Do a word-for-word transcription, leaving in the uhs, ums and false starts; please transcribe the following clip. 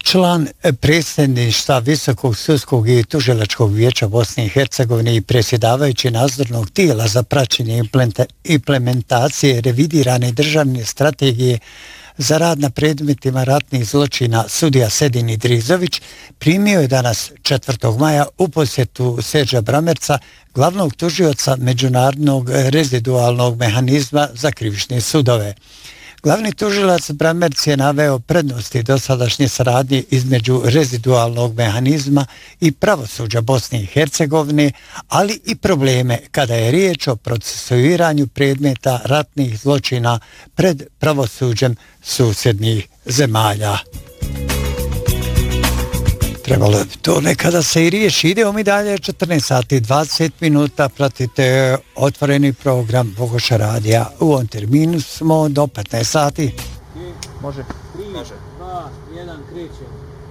Član predsjedništva Visokog sudskog i tužilačkog vijeća Bosne i Hercegovine i predsjedavajući nadzornog tijela za praćenje implementacije revidirane državne strategije za rad na predmetima ratnih zločina sudija Sedin Idrizović primio je danas četvrtog maja u posjetu Seđa Bramerca, glavnog tužioca Međunarodnog rezidualnog mehanizma za krivične sudove. Glavni tužilac Bramerc je naveo prednosti dosadašnje saradnje između rezidualnog mehanizma i pravosuđa Bosne i Hercegovine, ali i probleme kada je riječ o procesuiranju predmeta ratnih zločina pred pravosuđem susjednih zemalja. Trebalo bi to nekada se i riješi. Idemo mi dalje, četrnaest sati i dvadeset minuta, pratite otvoreni program Bogoša radija. U ovom terminu smo do petnaest sati. Može. tri, dva, jedan, krećemo.